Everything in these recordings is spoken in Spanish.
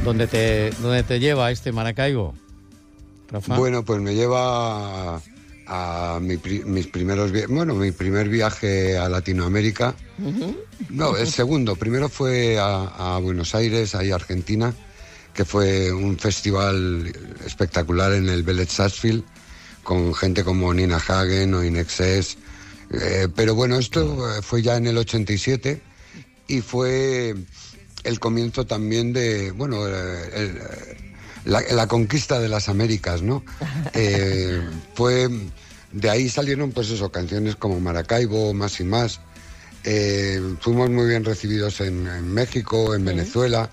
¿Dónde te lleva este Maracaibo, Rafa? Bueno, pues me lleva a mi primer viaje a Latinoamérica. No, el segundo. Primero fue a Buenos Aires, ahí a Argentina, que fue un festival espectacular en el Vélez Sarsfield, con gente como Nina Hagen o In Excess. Pero bueno, esto fue ya en el 87 y fue el comienzo también de, bueno, la conquista de las Américas, ¿no? De ahí salieron, pues eso, canciones como Maracaibo, Más y Más. Fuimos muy bien recibidos en México, en Venezuela.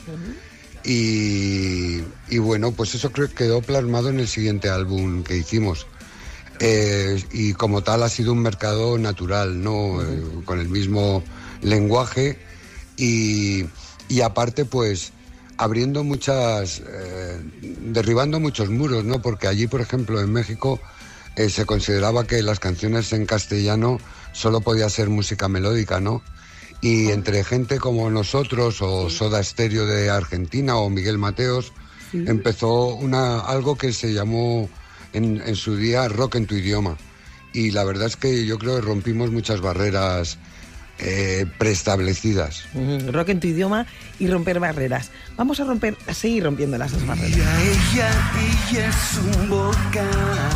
Y bueno, pues eso creo que quedó plasmado en el siguiente álbum que hicimos. Y como tal ha sido un mercado natural, ¿no? Con el mismo lenguaje y aparte, pues abriendo derribando muchos muros, ¿no? Porque allí, por ejemplo, en México se consideraba que las canciones en castellano solo podía ser música melódica, ¿no? Y entre gente como nosotros, o Soda Stereo de Argentina, o Miguel Mateos, empezó algo que se llamó en su día rock en tu idioma. Y la verdad es que yo creo que rompimos muchas barreras preestablecidas. Rock en tu idioma y romper barreras. Vamos a seguir rompiendo las barreras. Ella es un volcán.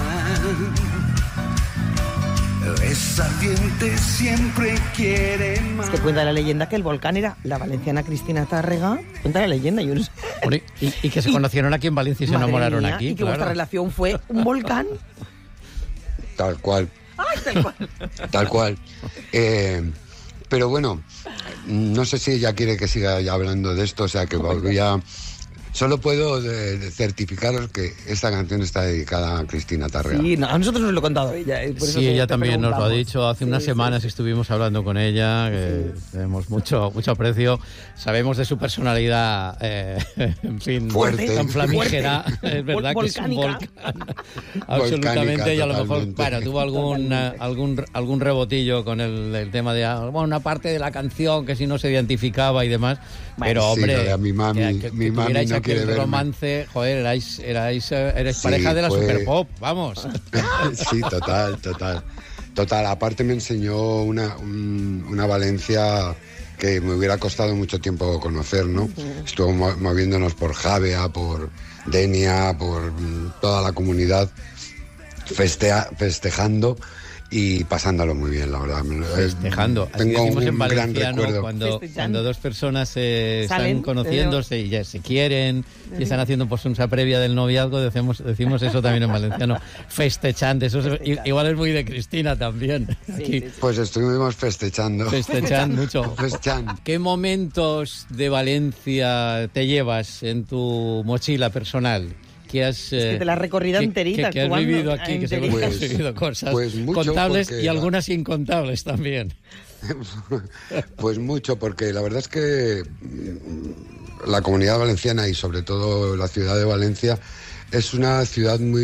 Es ardiente, siempre quiere más. Es que cuenta la leyenda que el volcán era la valenciana Cristina Tárrega. Cuenta la leyenda, yo no sé. Y que se conocieron aquí en Valencia y se enamoraron aquí. Y que vuestra relación fue un volcán. Tal cual. ¡Ay, tal cual! Tal cual. Pero bueno, no sé si ella quiere que siga ya hablando de esto, o sea que ya... Solo puedo certificaros que esta canción está dedicada a Cristina Tárrega. Sí, a nosotros nos lo ha contado ella. Por eso ella también nos lo ha dicho. Hace unas semanas estuvimos hablando con ella, que tenemos mucho aprecio. Sabemos de su personalidad, en fin, fuerte, tan flamígera. Es verdad que es un volcán. Absolutamente. Y a lo mejor, bueno, tuvo algún rebotillo con el tema de una parte de la canción que si no se identificaba y demás. Pero, hombre, sí, mi mami no quiere verme. Romance, joder, erais pareja de la Superpop, vamos. Sí, total. Aparte me enseñó una Valencia que me hubiera costado mucho tiempo conocer, ¿no? Estuvo moviéndonos por Javea, por Denia, por toda la comunidad, festejando y pasándolo muy bien, la verdad. Festejando. Así Tengo decimos un en gran valenciano, recuerdo. cuando dos personas están conociéndose y ya se quieren y están haciendo pues una previa del noviazgo, decimos eso también en valenciano, festechando. Eso igual es muy de Cristina también. Aquí. Pues estuvimos festechando mucho. ¿Qué momentos de Valencia te llevas en tu mochila personal? Que te la has recorrido enterita. Que has vivido aquí, que seguro que has vivido cosas contables y algunas incontables también. Pues mucho, porque la verdad es que la Comunidad Valenciana y sobre todo la ciudad de Valencia es una ciudad muy